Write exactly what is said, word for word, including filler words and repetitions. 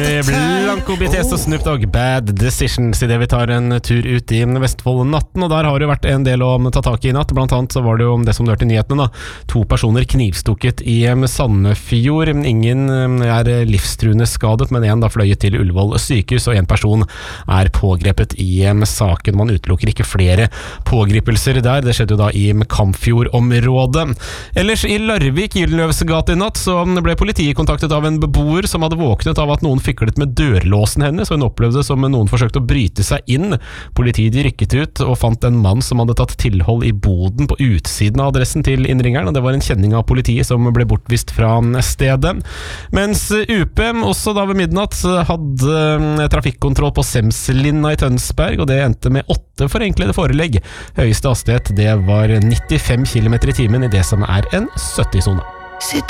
Blanco B T S og Snoop Dogg, Bad Decisions, I det vi tar en tur ut I Vestfold natten, og der har det vært en del å ta tak I natt. Blant annet så var det jo det som du hørte I nyhetene da. To personer knivstukket I Sandefjord. Ingen er livstruende skadet, men en da fløyet til Ullevål sykehus, og en person er pågrepet I saken. Man utelukker ikke flere pågripelser der. Det skjedde jo da I Kampfjord-området. Ellers I Larvik, Gyldenløves gate I natt, så ble politiet kontaktet av en beboer som hadde våknet av at noen fiklet med dørlåsen hennes, og hun opplevde som noen forsøkte å bryte seg inn. Politiet de rykket ut og fant en mann som hadde tatt tilhold I boden på utsiden av adressen til innringeren, og det var en kjenning av politiet som ble bortvist fra stedet. Mens U P også da ved midnatt hadde trafikkontroll på Semslinna I Tønsberg, og det endte med åtte forenklede forelegg. Høyeste hastighet det var nittifem kilometer I timen I det som er en sytti-sone.